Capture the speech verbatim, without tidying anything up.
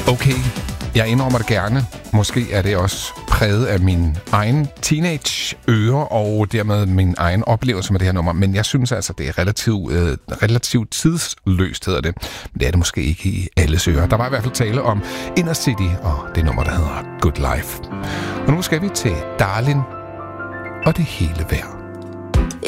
Okay, jeg indrømmer det gerne. Måske er det også præget af min egen teenage-øre og dermed min egen oplevelse med det her nummer. Men jeg synes altså, det er relativt, øh, relativt tidsløst, hedder det. Men det er det måske ikke i alles ører. Der var i hvert fald tale om Inner City og det nummer, der hedder Good Life. Og nu skal vi til Darlin' og det hele værd.